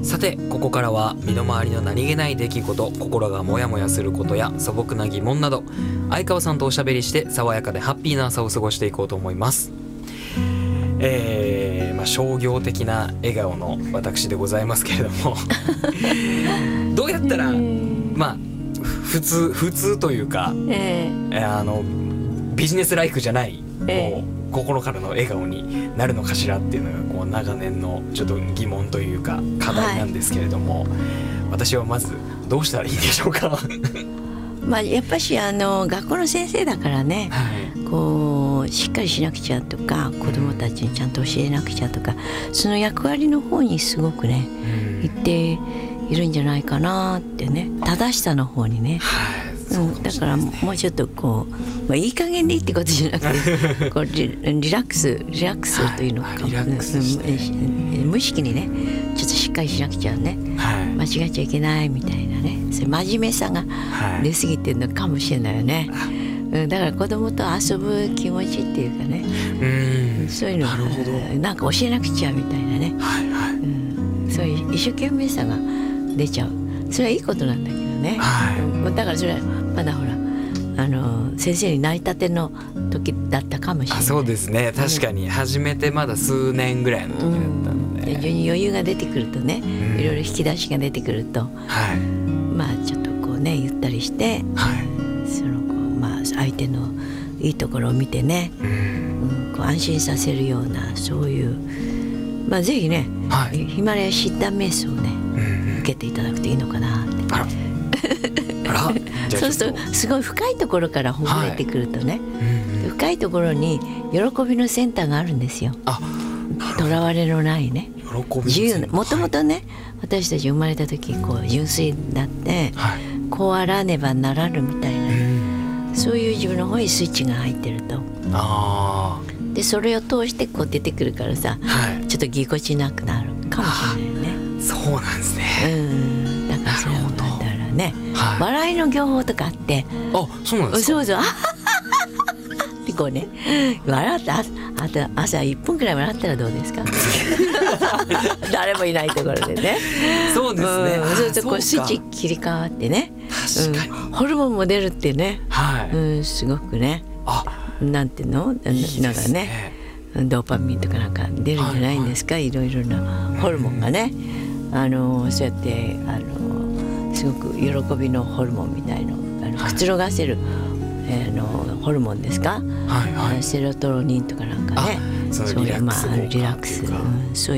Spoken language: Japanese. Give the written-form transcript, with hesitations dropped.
さてここからは身の回りの何気ない出来事、心がモヤモヤすることや素朴な疑問など、相川さんとおしゃべりして爽やかでハッピーな朝を過ごしていこうと思います。商業的な笑顔の私でございますけれどもどうやったら普通というか、ビジネスライクじゃない、もう心からの笑顔になるのかしらっていうのがこう長年のちょっと疑問というか課題なんですけれども、私はまずどうしたらいいでしょうかやっぱし学校の先生だからね、こうしっかりしなくちゃとか、子どもたちにちゃんと教えなくちゃとか、その役割の方にすごくね、言っているんじゃないかなってね、正しさの方にね、だからもうちょっとこう、いい加減でいいってことじゃなくてこうリラックスというのか、無意識にねちょっとしっかりしなくちゃね、間違っちゃいけないみたいなね、そういう真面目さが出過ぎてるのかもしれないよね。だから子供と遊ぶ気持ちっていうかね、そういうのなんか教えなくちゃみたいなね、そういう一生懸命さが出ちゃう。それはいいことなんだけどね、だからそれはまだほら先生になりたての時だったかもしれない。 そうですね、確かに始めてまだ数年ぐらいの時だったので、 非常に余裕が出てくるとね、いろいろ引き出しが出てくると、ちょっとこうねゆったりして、その相手のいいところを見てね、こう安心させるような、そういうぜひね、ヒマラヤシッダ瞑想をね、受けていただくといいのかなって。そうするとすごい深いところからほぐれてくるとね、深いところに喜びのセンターがあるんですよ。とらわれのないね、自由な、もともとね、私たち生まれた時こう純粋だって、こうあらねばならぬみたいな、そういう自分の方にスイッチが入ってると、でそれを通してこう出てくるからさ、ちょっとぎこちなくなるかもしれないね。 そうなんですね。 だからそれはだからね、笑いの業法とかあって、 そうなんですか。 そうってこうね、笑って朝1分くらい笑ったらどうですか誰もいないところでね。 そうですね。 そうするとこうスイッチ切り替わってね、ホルモンも出るってね、すごくね、なんていうの、なんかね、ドーパミンとかなんか出るんじゃないんですか、いろいろなホルモンがね、そうやってすごく喜びのホルモンみたいの、くつろがせるホルモンですか、セロトニンとかなんかね、そういうリラックス、そういう